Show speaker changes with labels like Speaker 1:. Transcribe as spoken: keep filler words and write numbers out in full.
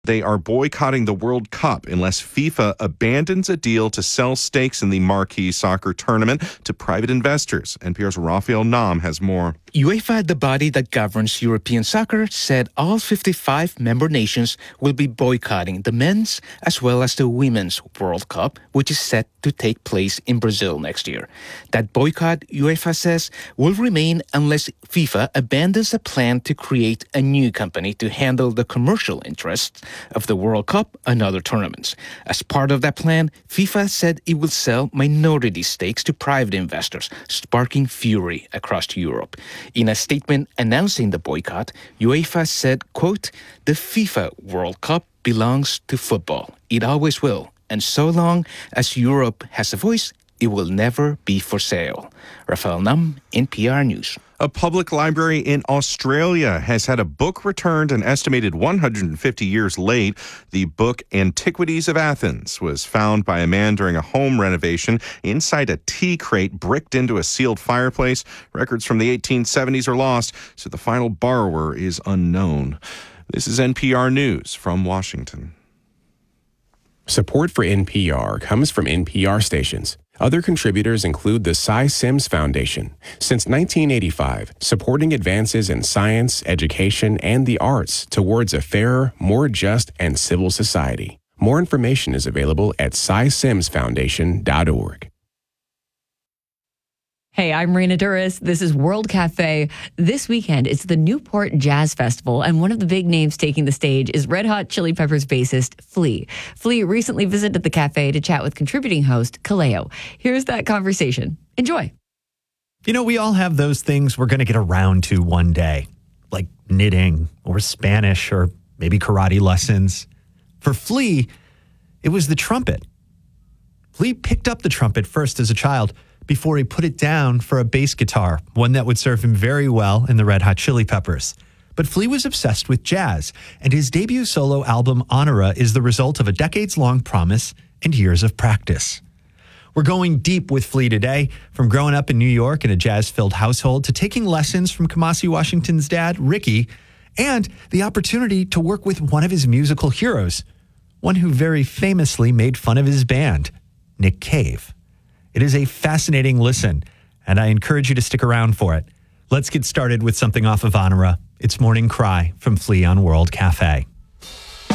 Speaker 1: They are boycotting the World Cup unless FIFA abandons a deal to sell stakes in the marquee soccer tournament to private investors. N P R's Rafael Nam has more.
Speaker 2: UEFA, the body that governs European soccer, said all fifty-five member nations will be boycotting the men's as well as the women's World Cup, which is set to take place in Brazil next year. That boycott, UEFA says, will remain unless FIFA abandons a plan to create a new company to handle the commercial interests of the World Cup and other tournaments. As part of that plan, FIFA said it will sell minority stakes to private investors, sparking fury across Europe. In a statement announcing the boycott, UEFA said, quote, "The FIFA World Cup belongs to football. It always will. And so long as Europe has a voice, it will never be for sale." Rafael Nam, N P R News.
Speaker 1: A public library in Australia has had a book returned an estimated one hundred fifty years late. The book Antiquities of Athens was found by a man during a home renovation inside a tea crate bricked into a sealed fireplace. Records from the eighteen seventies are lost, so the final borrower is unknown. This is N P R News from Washington.
Speaker 3: Support for N P R comes from N P R stations. Other contributors include the Cy Sims Foundation. Since nineteen eighty-five, supporting advances in science, education, and the arts towards a fairer, more just, and civil society. More information is available at cy sims foundation dot org.
Speaker 4: Hey, I'm Rena Duras. This is World Cafe. This weekend, it's the Newport Jazz Festival, and one of the big names taking the stage is Red Hot Chili Peppers bassist Flea. Flea recently visited the cafe to chat with contributing host Kaleo. Here's that conversation. Enjoy.
Speaker 5: You know, we all have those things we're going to get around to one day, like knitting or Spanish or maybe karate lessons. For Flea, it was the trumpet. Flea picked up the trumpet first as a child before he put it down for a bass guitar, one that would serve him very well in the Red Hot Chili Peppers. But Flea was obsessed with jazz, and his debut solo album, Honora, is the result of a decades-long promise and years of practice. We're going deep with Flea today, from growing up in New York in a jazz-filled household to taking lessons from Kamasi Washington's dad, Ricky, and the opportunity to work with one of his musical heroes, one who very famously made fun of his band, Nick Cave. It is a fascinating listen, and I encourage you to stick around for it. Let's get started with something off of Honora. It's Morning Cry from Flea on World Cafe.